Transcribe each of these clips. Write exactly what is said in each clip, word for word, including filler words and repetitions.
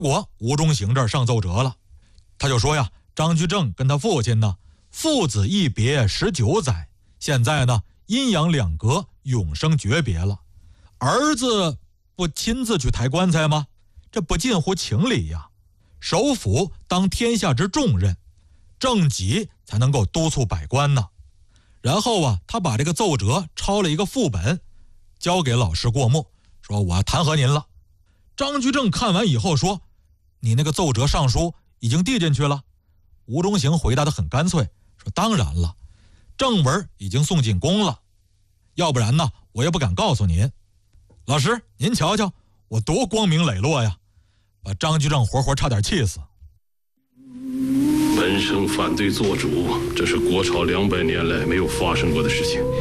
果吴中行这儿上奏折了，他就说呀，张居正跟他父亲呢，父子一别十九载，现在呢阴阳两隔，永生诀别了。儿子不亲自去抬棺材吗？这不近乎情理呀。首辅当天下之重任，正己才能够督促百官呢。然后啊，他把这个奏折抄了一个副本，交给老师过目，说我弹劾您了。张居正看完以后说，你那个奏折上书已经递进去了？吴中行回答得很干脆，说当然了，正文已经送进宫了，要不然呢我也不敢告诉您。老师您瞧瞧我多光明磊落呀，把张居正活活差点气死。 门生反对做主，这是国朝两百年来没有发生过的事情。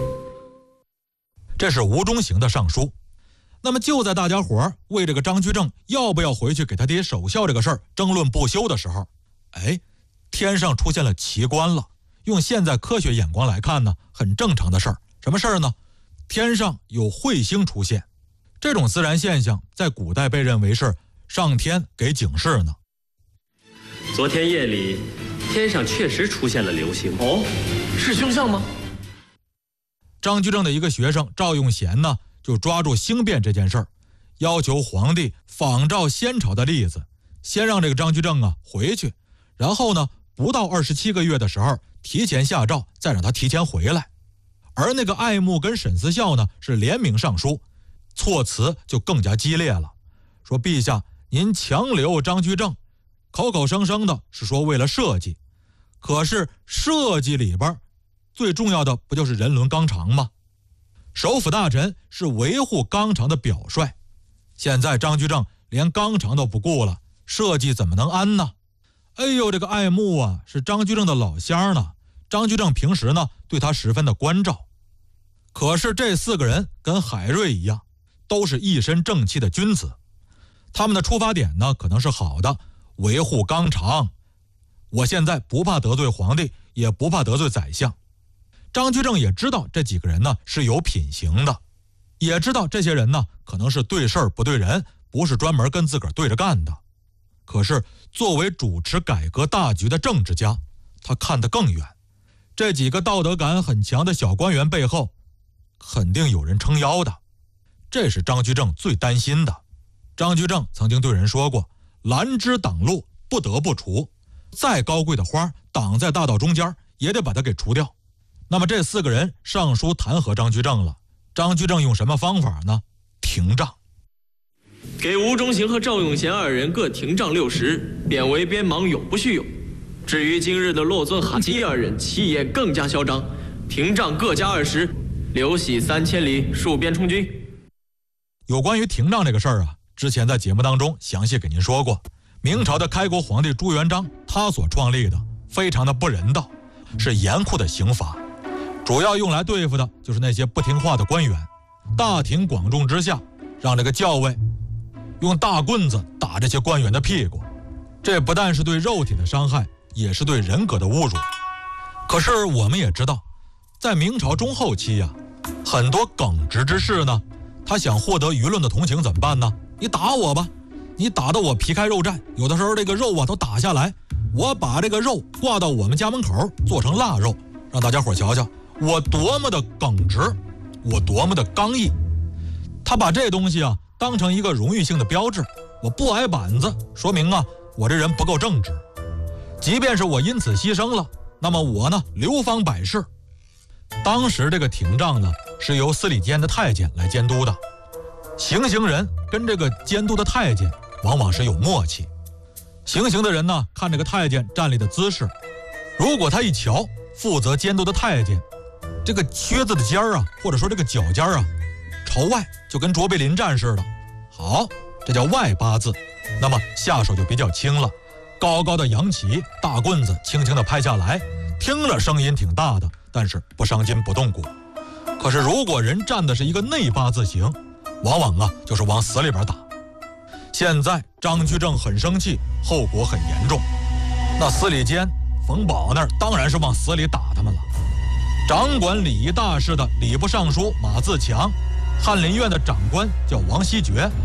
这是吴中行的上书。那么就在大家伙为这个张居正要不要回去给他爹守孝这个事儿争论不休的时候，哎，天上出现了奇观了。用现在科学眼光来看呢，很正常的事儿。什么事儿呢？天上有彗星出现，这种自然现象在古代被认为是上天给警示呢。 昨天夜里，天上确实出现了流星。 哦，是凶相吗？ 张居正的一个学生赵用贤呢，就抓住星变这件事儿，要求皇帝仿照先朝的例子，先让这个张居正啊回去，然后呢，不到二十七个月的时候提前下诏，再让他提前回来。而那个爱慕跟沈思孝呢是联名上书，措辞就更加激烈了，说陛下您强留张居正，口口声声的是说为了社稷，可是社稷里边最重要的不就是人伦纲常吗？首辅大臣是维护纲常的表率，现在张居正连纲常都不顾了，社稷怎么能安呢？哎呦，这个爱慕啊是张居正的老乡呢，张居正平时呢对他十分的关照。可是这四个人跟海瑞一样，都是一身正气的君子，他们的出发点呢可能是好的，维护纲常，我现在不怕得罪皇帝，也不怕得罪宰相。张居正也知道这几个人呢是有品行的，也知道这些人呢可能是对事儿不对人，不是专门跟自个儿对着干的。可是作为主持改革大局的政治家，他看得更远，这几个道德感很强的小官员背后肯定有人撑腰的，这是张居正最担心的。张居正曾经对人说过，拦枝挡路不得不除，再高贵的花挡在大道中间也得把它给除掉。那么这四个人上书弹劾张居正了，张居正用什么方法呢？停杖， 给吴中行和赵永贤二人各停杖六十，贬为边芒，永不叙有。至于今日的洛尊、哈基二人，气焰更加嚣张，停杖各加二十，流徙三千里，戍边充军。 有关于停杖这个事儿啊，之前在节目当中详细给您说过，明朝的开国皇帝朱元璋他所创立的，非常的不人道，是严酷的刑罚，主要用来对付的就是那些不听话的官员。大庭广众之下，让这个校尉用大棍子打这些官员的屁股，这不但是对肉体的伤害，也是对人格的侮辱。可是我们也知道，在明朝中后期呀、啊，很多耿直之士呢，他想获得舆论的同情怎么办呢？你打我吧，你打得我皮开肉绽，有的时候这个肉啊都打下来，我把这个肉挂到我们家门口做成腊肉，让大家伙瞧瞧我多么的耿直，我多么的刚毅。他把这东西啊当成一个荣誉性的标志，我不挨板子，说明啊我这人不够正直。即便是我因此牺牲了，那么我呢流芳百世。当时这个廷杖呢是由司礼监的太监来监督的，行刑人跟这个监督的太监往往是有默契。行刑的人呢看这个太监站立的姿势，如果他一瞧负责监督的太监这个靴子的尖儿啊，或者说这个脚尖啊朝外，就跟卓别林站似的，好，这叫外八字，那么下手就比较轻了，高高的扬起，大棍子轻轻地拍下来，听了声音挺大的，但是不伤筋不动骨。可是如果人站的是一个内八字形，往往啊就是往死里边打。现在张居正很生气，后果很严重，那司礼监冯保那儿当然是往死里打他们了。掌管礼仪大事的礼部尚书马自强，翰林院的长官叫王希爵，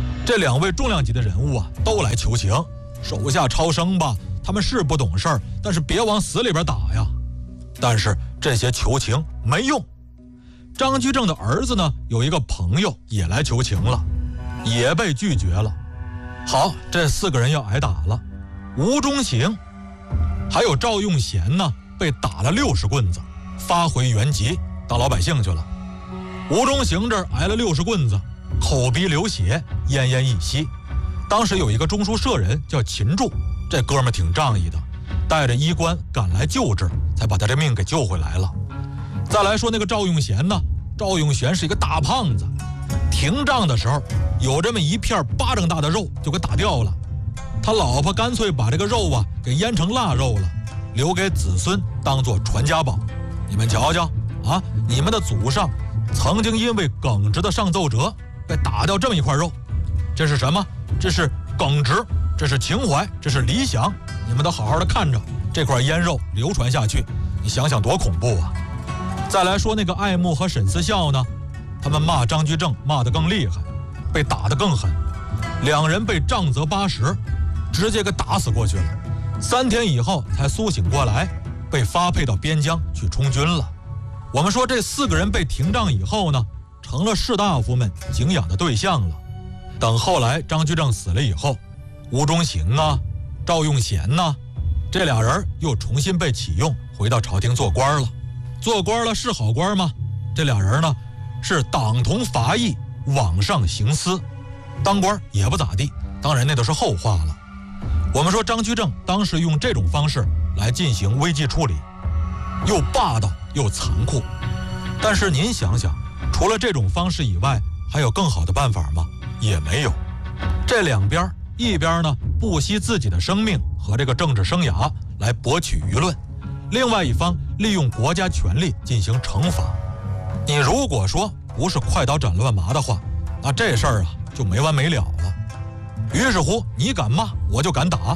这两位重量级的人物啊，都来求情，手下超生吧，他们是不懂事儿，但是别往死里边打呀。但是这些求情没用。张居正的儿子呢，有一个朋友也来求情了，也被拒绝了。好，这四个人要挨打了。吴中行还有赵用贤呢，被打了六十棍子，发回原籍当老百姓去了。吴中行这儿挨了六十棍子，口鼻流血，奄奄一息。当时有一个中书舍人叫秦柱，这哥们儿挺仗义的，带着医官赶来救治，才把他这命给救回来了。再来说那个赵用贤呢，赵用贤是一个大胖子，停仗的时候有这么一片巴掌大的肉就给打掉了，他老婆干脆把这个肉啊给腌成腊肉了，留给子孙当做传家宝。你们瞧瞧啊，你们的祖上曾经因为耿直的上奏折被打掉这么一块肉，这是什么？这是耿直，这是情怀，这是理想，你们都好好的看着这块腌肉流传下去，你想想多恐怖啊。再来说那个爱慕和沈思孝呢，他们骂张居正骂得更厉害，被打得更狠，两人被杖责八十，直接给打死过去了。三天以后才苏醒过来，被发配到边疆去充军了。我们说这四个人被停杖以后呢，成了士大夫们敬仰的对象了。等后来张居正死了以后，吴中行啊、赵用贤呐、啊，这俩人又重新被启用，回到朝廷做官了。做官了是好官吗？这俩人呢，是党同伐异，往上行私，当官也不咋地，当然那都是后话了。我们说张居正当时用这种方式来进行危机处理，又霸道又残酷。但是您想想，除了这种方式以外，还有更好的办法吗？也没有。这两边，一边呢不惜自己的生命和这个政治生涯来博取舆论，另外一方利用国家权力进行惩罚。你如果说不是快刀斩乱麻的话，那这事儿啊就没完没了了。于是乎，你敢骂，我就敢打。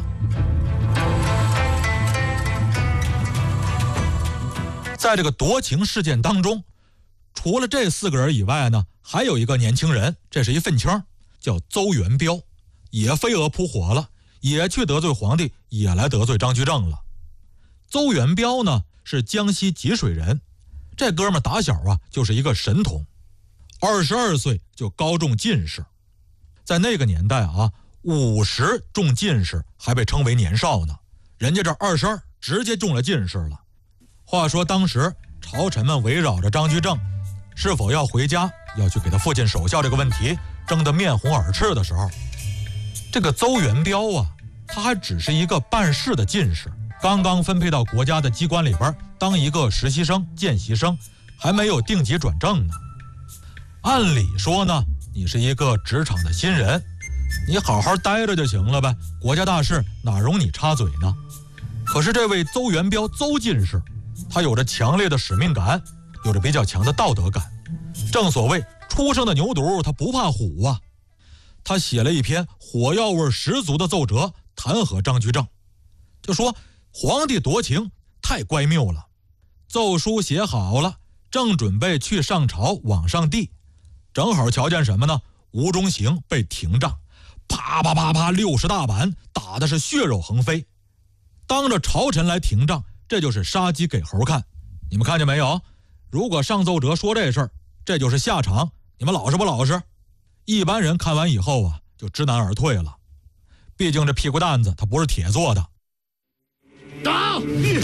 在这个夺情事件当中，除了这四个人以外呢，还有一个年轻人，这是一愤青，叫邹元彪，也飞蛾扑火了，也去得罪皇帝，也来得罪张居正了。邹元彪呢是江西吉水人，这哥们打小啊就是一个神童，二十二岁就高中进士。在那个年代啊，五十中进士还被称为年少呢，人家这二十二直接中了进士了。话说当时朝臣们围绕着张居正是否要回家，要去给他父亲守孝这个问题争得面红耳赤的时候，这个邹元彪啊，他还只是一个办事的进士，刚刚分配到国家的机关里边当一个实习生、见习生，还没有定级转正呢。按理说呢，你是一个职场的新人，你好好待着就行了呗，国家大事哪容你插嘴呢？可是这位邹元彪邹进士，他有着强烈的使命感，有着比较强的道德感。正所谓初生的牛犊他不怕虎啊。他写了一篇火药味十足的奏折弹劾张居正，就说皇帝夺情太乖谬了。奏书写好了，正准备去上朝往上递，正好瞧见什么呢？吴中行被停杖，啪啪啪啪六十大板，打的是血肉横飞。当着朝臣来停杖，这就是杀鸡给猴看。你们看见没有？如果上奏折说这事儿，这就是下场，你们老实不老实？一般人看完以后啊，就知难而退了。毕竟这屁股蛋子它不是铁做的。 打！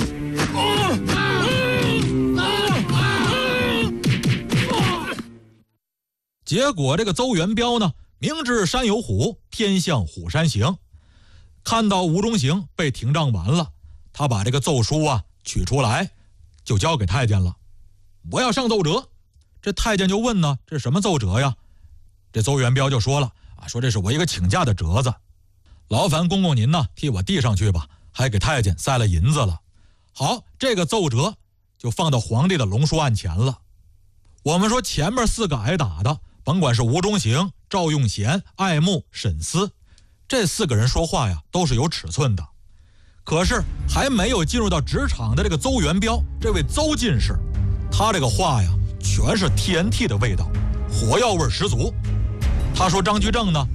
结果这个邹元彪呢，明知山有虎，偏向虎山行。看到吴中行被停杖完了，他把这个奏书啊取出来，就交给太监了。我要上奏折。这太监就问呢，这是什么奏折呀？这邹元彪就说了啊，说这是我一个请假的折子，劳烦公公您呢替我递上去吧，还给太监塞了银子了。好，这个奏折就放到皇帝的龙书案前了。我们说前面四个挨打的，甭管是吴中行、赵用贤、爱慕、沈思，这四个人说话呀都是有尺寸的。可是还没有进入到职场的这个邹元彪，这位邹进士，他这个话呀全是 T N T 的味道，火药味十足。他说张居正呢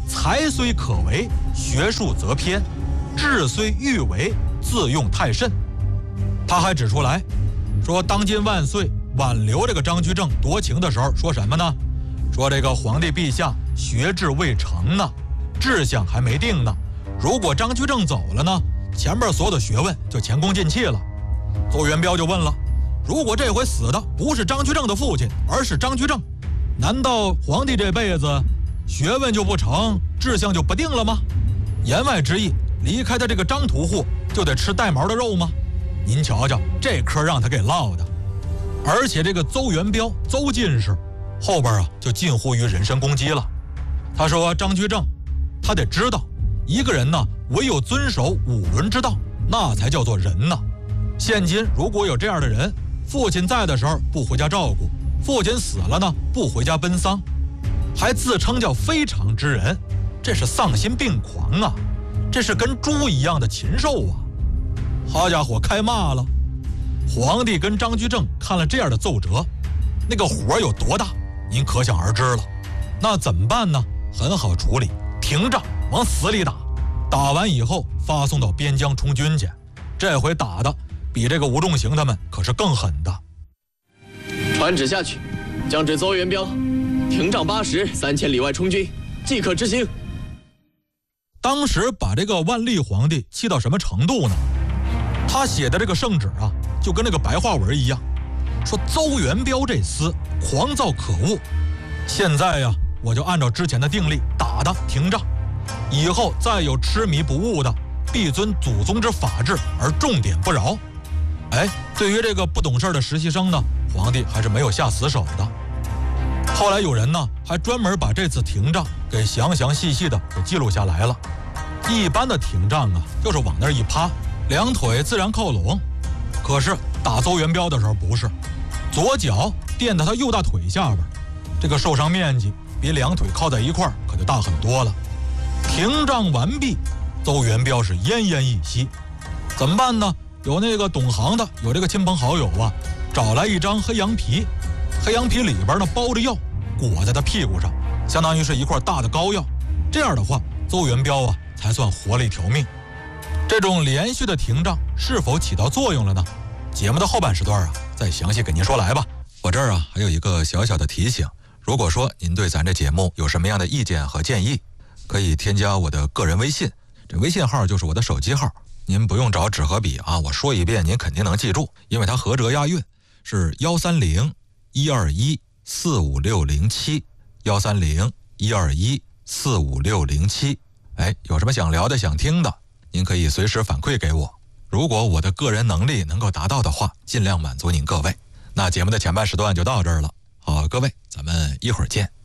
才虽可为，学术则偏；志虽欲为，自用太甚。他还指出来，说当今万岁挽留这个张居正夺情的时候，说什么呢？说这个皇帝陛下学制未成呢，志向还没定呢。如果张居正走了呢，前面所有的学问就前功尽弃了。邹元标就问了，如果这回死的不是张居正的父亲，而是张居正，难道皇帝这辈子学问就不成，志向就不定了吗？言外之意，离开他这个张屠户就得吃带毛的肉吗？您瞧瞧这嗑让他给落的。而且这个邹元标邹进士后边啊就近乎于人身攻击了。他说张居正他得知道，一个人呢唯有遵守五伦之道，那才叫做人呢。现今如果有这样的人，父亲在的时候不回家照顾，父亲死了呢不回家奔丧，还自称叫非常之人，这是丧心病狂啊，这是跟猪一样的禽兽啊。好家伙，开骂了。皇帝跟张居正看了这样的奏折，那个火有多大您可想而知了。那怎么办呢？很好处理，停仗，往死里打，打完以后发送到边疆充军去。这回打的比这个吴仲行他们可是更狠的。 传旨下去，将至邹元标停仗八十，三千里外充军，即可执行。 当时把这个万历皇帝气到什么程度呢？他写的这个圣旨啊，就跟那个白话文一样，说邹元标这厮狂躁可恶，现在呀，我就按照之前的定例打他停仗，以后再有痴迷不悟的，必遵祖宗之法制而重点不饶。哎，对于这个不懂事的实习生呢，皇帝还是没有下死手的。后来有人呢，还专门把这次停仗给详详细细的给记录下来了。一般的停仗啊，就是往那儿一趴，两腿自然靠拢。可是打邹元标的时候不是，左脚垫到他右大腿下边，这个受伤面积比两腿靠在一块儿可就大很多了。停仗完毕，邹元标是奄奄一息，怎么办呢？有那个懂行的，有这个亲朋好友啊，找来一张黑羊皮，黑羊皮里边呢包着药，裹在他屁股上，相当于是一块大的膏药。这样的话，邹元标啊才算活了一条命。这种连续的停仗是否起到作用了呢？节目的后半时段啊，再详细给您说来吧。我这儿啊还有一个小小的提醒，如果说您对咱这节目有什么样的意见和建议，可以添加我的个人微信，这微信号就是我的手机号，您不用找纸和笔啊，我说一遍您肯定能记住，因为它合辙押韵，是幺三零一二一四五六零七，幺三零一二一四五六零七。哎，有什么想聊的、想听的，您可以随时反馈给我。如果我的个人能力能够达到的话，尽量满足您各位。那节目的前半时段就到这儿了。好，各位，咱们一会儿见。